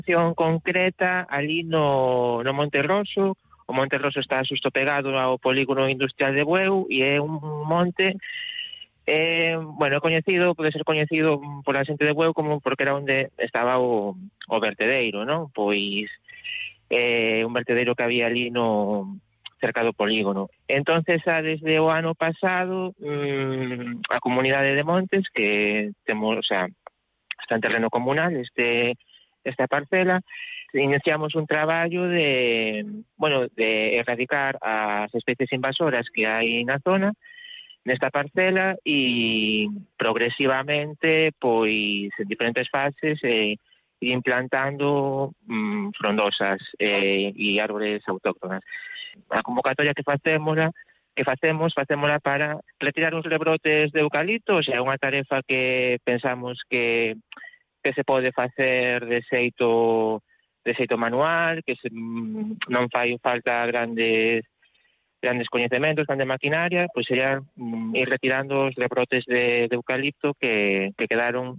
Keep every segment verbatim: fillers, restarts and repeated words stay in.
Acción concreta ali no, no Monte Roso. O Monte Roso está xusto pegado ao polígono industrial de Bueu e é un monte eh, bueno, é coñecido, pode ser coñecido pola xente de Bueu como porque era onde estaba o, o vertedeiro, non? Pois eh, un vertedeiro que había ali no cerca do polígono. Entonces, a, desde o ano pasado, mmm, a comunidade de Montes, que temos, o sea, está en terreno comunal, este esta parcela, iniciamos un traballo de, bueno, de erradicar as especies invasoras que hai na zona, nesta parcela, e progresivamente, pois, en diferentes fases, eh, ir implantando mm, frondosas eh, e árbores autóctonas. A convocatoria que facemos, que facemos, facémola para retirar uns rebrotes de eucalipto, o sea, unha tarefa que pensamos que que se pode facer de xeito de xeito manual, que se, non fai falta grandes grandes coñecementos, grande maquinaria, pois sería mm, ir retirando os rebrotes de, de eucalipto que, que quedaron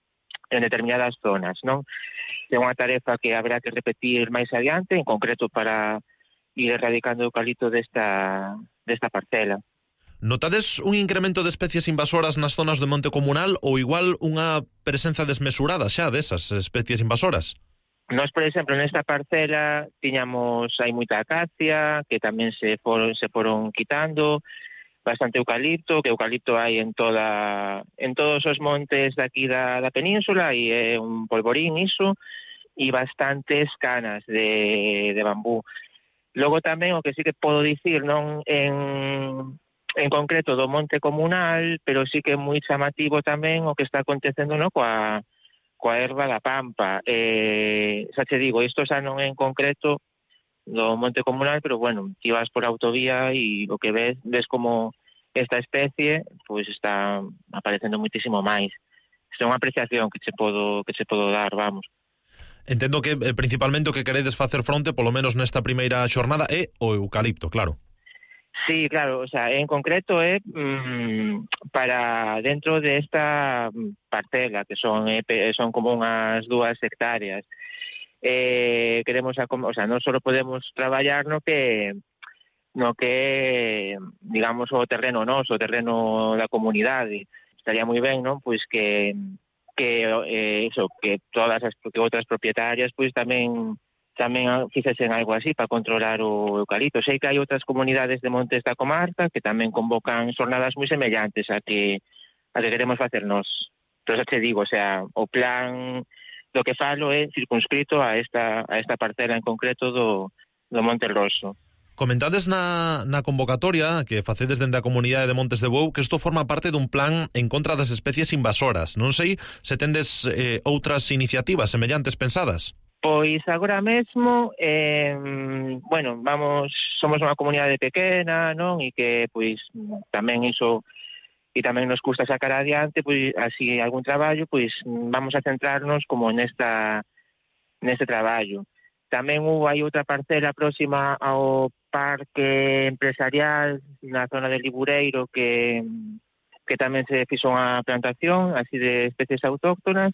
en determinadas zonas, non? É unha tarefa que haberá que repetir máis adiante, en concreto para ir erradicando o eucalipto desta, desta parcela. Notades un incremento de especies invasoras nas zonas do monte comunal ou igual unha presenza desmesurada xa desas especies invasoras? Nós, por exemplo, nesta parcela tiñamos, hai moita acacia, que tamén se foron, se foron quitando, bastante eucalipto, que eucalipto hai en toda en todos os montes daqui da, da península, e é un polvorín iso, e bastantes canas de, de bambú. Logo tamén, o que sí que podo dicir, non en... en concreto do monte comunal, pero sí que é moi chamativo tamén o que está acontecendo, no, coa, coa erva da pampa. Eh, xa te digo, isto xa non é en concreto do monte comunal, pero bueno, ti vas por autovía e o que ves, ves como esta especie pois pues, está aparecendo muitísimo máis. Isto é unha apreciación que che podo, que che podo dar, vamos. Entendo que eh, principalmente o que queredes facer fronte, polo menos nesta primeira xornada, é o eucalipto, claro. Sí, claro, o sea, en concreto é mmm, para dentro de esta parcela, que son eh, son como unhas dúas hectáreas. Eh, queremos, a, o sea, non só podemos traballar no que no que digamos o terreno noso, o terreno da comunidade. Estaría moi ben, non? Pois que que eh, eso, que todas as que outras propietarias pois tamén tamén fixesen algo así para controlar o eucalipto. Sei que hai outras comunidades de montes da comarca que tamén convocan xornadas moi semellantes a que a que queremos facer nós. Pero xa te digo, o sea, o plan do que falo é circunscrito a esta a esta parcela en concreto do, do Monte Roso. Comentades na, na convocatoria que facedes dende a comunidade de Montes de Bueu que isto forma parte dun plan en contra das especies invasoras. Non sei se tendes eh, outras iniciativas semellantes pensadas. Pois agora mesmo, eh, bueno, vamos, somos unha comunidade pequena, non? E que, pois, tamén iso, e tamén nos custa sacar adiante, pois, así, algún traballo, pois, vamos a centrarnos como nesta, neste traballo. Tamén hubo, hai outra parcela próxima ao parque empresarial na zona de Libureiro que, que tamén se fixo unha plantación, así, de especies autóctonas.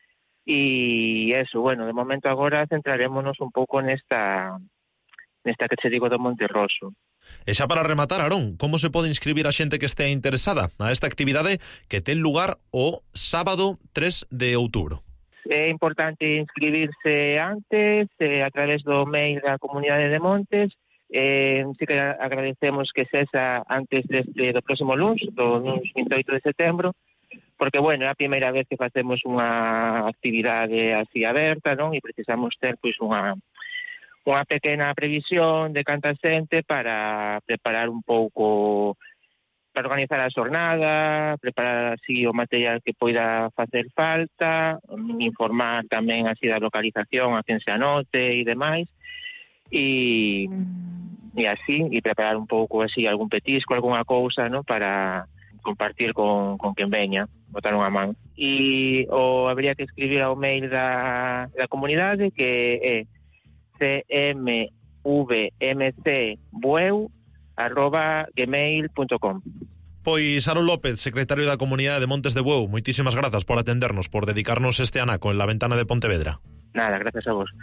E eso, bueno, de momento agora centrarémonos un pouco nesta nesta que che digo do Monte Roso. E xa para rematar, Aarón, como se pode inscribir a xente que este interesada a esta actividade que ten lugar o sábado tres de outubro? É importante inscribirse antes, eh, a través do mail da Comunidade de Montes. Eh, sí que agradecemos que sexa antes deste, do próximo luns, do luns vinte e oito de setembro, porque, bueno, é a primeira vez que facemos unha actividade así aberta, non? E precisamos ter, pois, unha, unha pequena previsión de canta xente para preparar un pouco, para organizar a xornada, preparar así o material que poida facer falta, informar tamén así da localización a quen se anote e demais, e, e así, e preparar un pouco así algún petisco, algunha cousa, non? Para compartir con, con quen veña, botar unha man. E o habría que escribir ao mail da, da comunidade, que é c m v m c bueu arroba gmail punto com. Pois Aarón López, secretario da Comunidade de Montes de Bueu, moitísimas grazas por atendernos, por dedicarnos este anaco en La Ventana de Pontevedra. Nada, gracias a vos.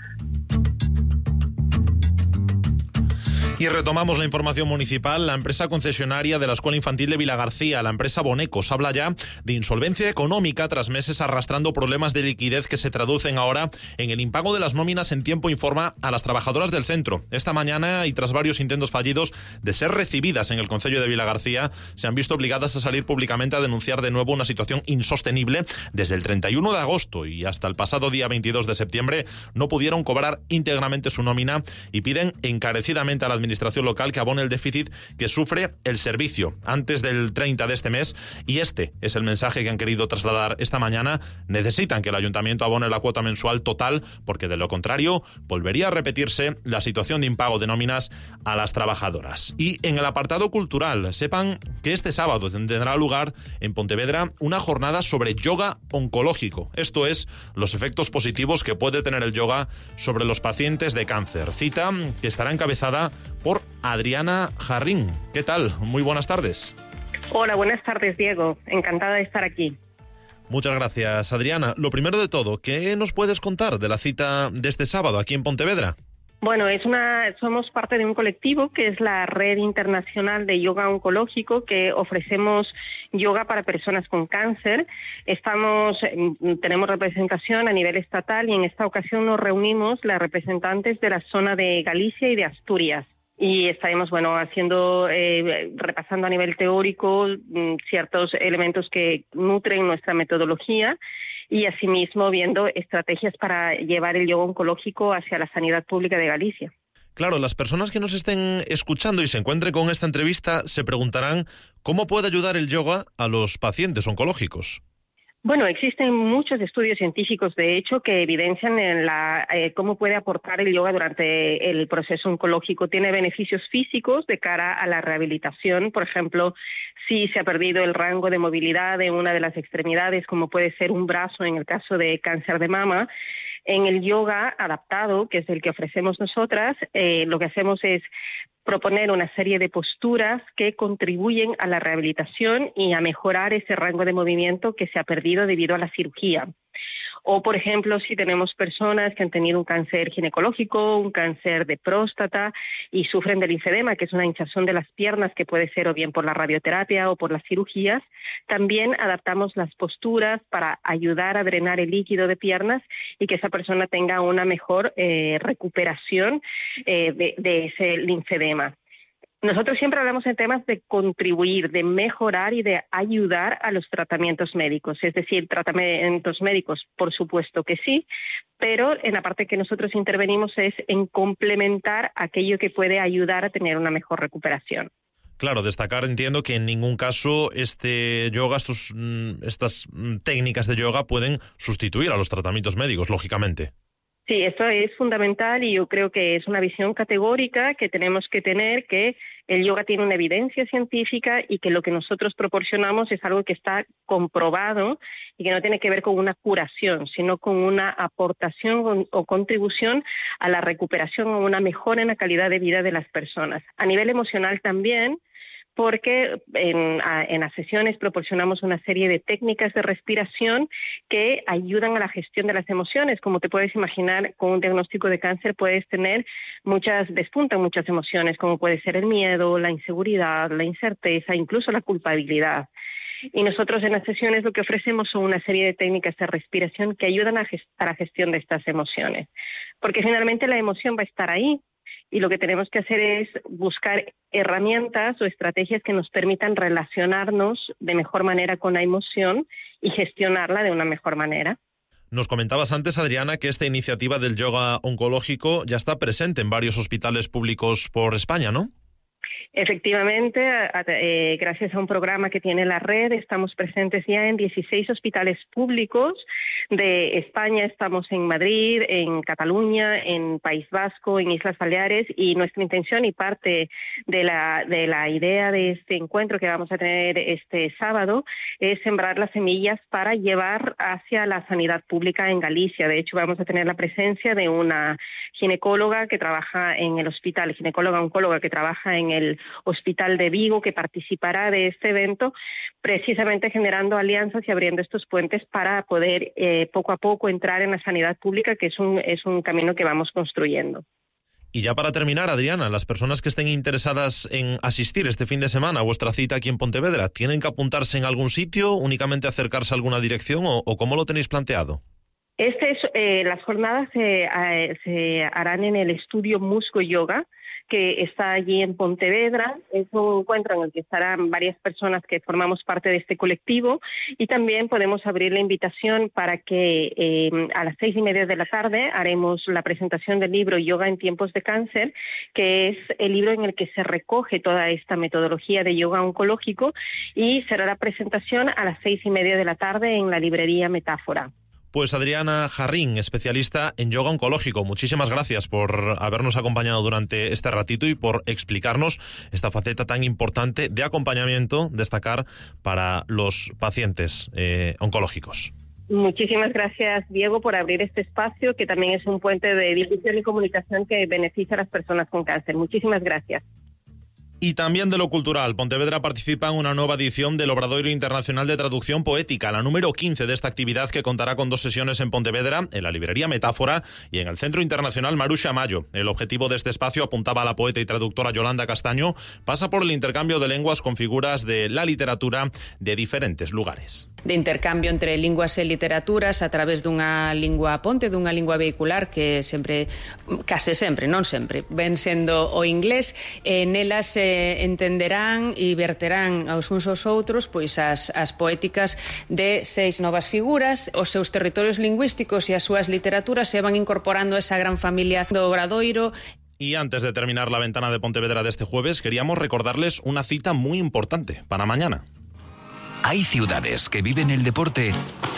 Y retomamos la información municipal. La empresa concesionaria de la Escuela Infantil de Vilagarcía, la empresa Bonecos, habla ya de insolvencia económica tras meses arrastrando problemas de liquidez que se traducen ahora en el impago de las nóminas en tiempo, informa a las trabajadoras del centro. Esta mañana, y tras varios intentos fallidos de ser recibidas en el concello de Vilagarcía, se han visto obligadas a salir públicamente a denunciar de nuevo una situación insostenible. Desde el treinta y uno de agosto y hasta el pasado día veintidós de septiembre no pudieron cobrar íntegramente su nómina y piden encarecidamente a la administración administración local que abone el déficit que sufre el servicio antes del treinta de este mes, y este es el mensaje que han querido trasladar esta mañana. Necesitan que el ayuntamiento abone la cuota mensual total, porque de lo contrario volvería a repetirse la situación de impago de nóminas a las trabajadoras. Y en el apartado cultural, sepan que este sábado tendrá lugar en Pontevedra una jornada sobre yoga oncológico, esto es, los efectos positivos que puede tener el yoga sobre los pacientes de cáncer. Cita que estará encabezada por Adriana Jarrín. ¿Qué tal? Muy buenas tardes. Hola, buenas tardes, Diego. Encantada de estar aquí. Muchas gracias, Adriana. Lo primero de todo, ¿qué nos puedes contar de la cita de este sábado aquí en Pontevedra? Bueno, es una, somos parte de un colectivo que es la Red Internacional de Yoga Oncológico, que ofrecemos yoga para personas con cáncer. Estamos, tenemos representación a nivel estatal y en esta ocasión nos reunimos las representantes de la zona de Galicia y de Asturias. Y estaremos, bueno, haciendo, eh, repasando a nivel teórico mm, ciertos elementos que nutren nuestra metodología y asimismo viendo estrategias para llevar el yoga oncológico hacia la sanidad pública de Galicia. Claro, las personas que nos estén escuchando y se encuentren con esta entrevista se preguntarán cómo puede ayudar el yoga a los pacientes oncológicos. Bueno, existen muchos estudios científicos, de hecho, que evidencian en la, eh, cómo puede aportar el yoga durante el proceso oncológico. Tiene beneficios físicos de cara a la rehabilitación. Por ejemplo, si se ha perdido el rango de movilidad de una de las extremidades, como puede ser un brazo en el caso de cáncer de mama, en el yoga adaptado, que es el que ofrecemos nosotras, eh, lo que hacemos es proponer una serie de posturas que contribuyen a la rehabilitación y a mejorar ese rango de movimiento que se ha perdido debido a la cirugía. O, por ejemplo, si tenemos personas que han tenido un cáncer ginecológico, un cáncer de próstata y sufren del linfedema, que es una hinchazón de las piernas que puede ser o bien por la radioterapia o por las cirugías, también adaptamos las posturas para ayudar a drenar el líquido de piernas y que esa persona tenga una mejor eh, recuperación eh, de, de ese linfedema. Nosotros siempre hablamos en temas de contribuir, de mejorar y de ayudar a los tratamientos médicos. Es decir, tratamientos médicos, por supuesto que sí, pero en la parte que nosotros intervenimos es en complementar aquello que puede ayudar a tener una mejor recuperación. Claro, destacar, entiendo que en ningún caso este yoga, estos, estas técnicas de yoga pueden sustituir a los tratamientos médicos, lógicamente. Sí, esto es fundamental y yo creo que es una visión categórica que tenemos que tener, que el yoga tiene una evidencia científica y que lo que nosotros proporcionamos es algo que está comprobado y que no tiene que ver con una curación, sino con una aportación o contribución a la recuperación o una mejora en la calidad de vida de las personas. A nivel emocional también, porque en, a, en las sesiones proporcionamos una serie de técnicas de respiración que ayudan a la gestión de las emociones. Como te puedes imaginar, con un diagnóstico de cáncer puedes tener muchas, despuntan muchas emociones, como puede ser el miedo, la inseguridad, la incerteza, incluso la culpabilidad. Y nosotros en las sesiones lo que ofrecemos son una serie de técnicas de respiración que ayudan a, gest- a la gestión de estas emociones. Porque finalmente la emoción va a estar ahí, y lo que tenemos que hacer es buscar herramientas o estrategias que nos permitan relacionarnos de mejor manera con la emoción y gestionarla de una mejor manera. Nos comentabas antes, Adriana, que esta iniciativa del yoga oncológico ya está presente en varios hospitales públicos por España, ¿no? Efectivamente, eh, gracias a un programa que tiene la red, estamos presentes ya en dieciséis hospitales públicos de España. Estamos en Madrid, en Cataluña, en País Vasco, en Islas Baleares, y nuestra intención y parte de la, de la idea de este encuentro que vamos a tener este sábado es sembrar las semillas para llevar hacia la sanidad pública en Galicia. De hecho, vamos a tener la presencia de una ginecóloga que trabaja en el hospital, ginecóloga oncóloga que trabaja en el Hospital de Vigo, que participará de este evento, precisamente generando alianzas y abriendo estos puentes para poder eh, poco a poco entrar en la sanidad pública, que es un, es un camino que vamos construyendo. Y ya para terminar, Adriana, las personas que estén interesadas en asistir este fin de semana a vuestra cita aquí en Pontevedra, ¿tienen que apuntarse en algún sitio, únicamente acercarse a alguna dirección o, o cómo lo tenéis planteado? Este es, eh, las jornadas se, eh, se harán en el estudio Musco Yoga, que está allí en Pontevedra. Es un encuentro en el que estarán varias personas que formamos parte de este colectivo, y también podemos abrir la invitación para que eh, a las seis y media de la tarde haremos la presentación del libro Yoga en tiempos de cáncer, que es el libro en el que se recoge toda esta metodología de yoga oncológico, y será la presentación a las seis y media de la tarde en la librería Metáfora. Pues Adriana Jarrín, especialista en yoga oncológico, muchísimas gracias por habernos acompañado durante este ratito y por explicarnos esta faceta tan importante de acompañamiento, destacar para los pacientes eh, oncológicos. Muchísimas gracias, Diego, por abrir este espacio, que también es un puente de difusión y comunicación que beneficia a las personas con cáncer. Muchísimas gracias. Y también de lo cultural, Pontevedra participa en una nueva edición del Obradoiro Internacional de Traducción Poética, la número quince de esta actividad, que contará con dos sesiones en Pontevedra, en la librería Metáfora y en el Centro Internacional Marusha Mayo. El objetivo de este espacio, apuntaba la poeta y traductora Yolanda Castaño, pasa por el intercambio de lenguas con figuras de la literatura de diferentes lugares. De intercambio entre linguas e literaturas a través dunha lingua ponte, dunha lingua vehicular que sempre, case sempre, non sempre, ven sendo o inglés, e nelas se entenderán e verterán aos uns aos outros pois as, as poéticas de seis novas figuras. Os seus territorios lingüísticos e as súas literaturas se van incorporando a esa gran familia do Obradoiro. Y antes de terminar la ventana de Pontevedra de este jueves, queríamos recordarles una cita muy importante para mañana. Hay ciudades que viven el deporte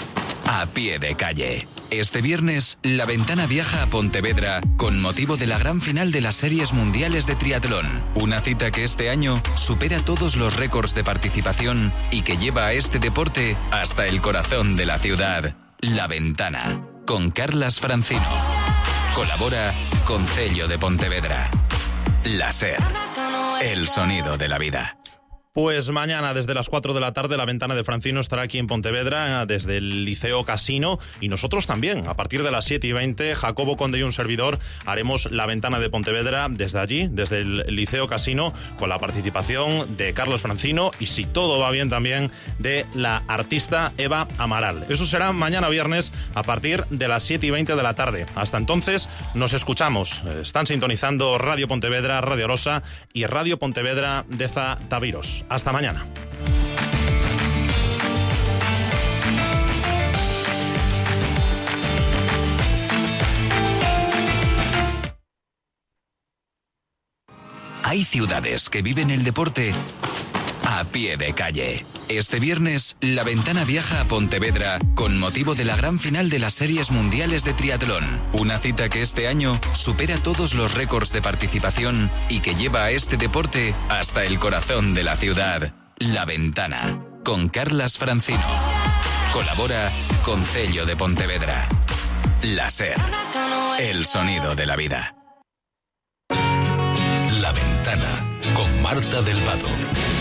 a pie de calle. Este viernes, La Ventana viaja a Pontevedra con motivo de la gran final de las Series Mundiales de Triatlón. Una cita que este año supera todos los récords de participación y que lleva a este deporte hasta el corazón de la ciudad. La Ventana, con Carlas Francino. Colabora Concello de Pontevedra. La SER, el sonido de la vida. Pues mañana desde las cuatro de la tarde La Ventana de Francino estará aquí en Pontevedra, desde el Liceo Casino, y nosotros también. A partir de las siete y veinte, Jacobo Conde y un servidor haremos La Ventana de Pontevedra desde allí, desde el Liceo Casino, con la participación de Carlos Francino y, si todo va bien, también de la artista Eva Amaral. Eso será mañana viernes a partir de las siete y veinte de la tarde. Hasta entonces nos escuchamos. Están sintonizando Radio Pontevedra, Radio Rosa y Radio Pontevedra de Taviros. Hasta mañana. Hay ciudades que viven el deporte a pie de calle. Este viernes, La Ventana viaja a Pontevedra con motivo de la gran final de las Series Mundiales de Triatlón. Una cita que este año supera todos los récords de participación y que lleva a este deporte hasta el corazón de la ciudad. La Ventana, con Carlas Francino. Colabora Concello de Pontevedra. La SER, el sonido de la vida. La Ventana, con Marta del Vado.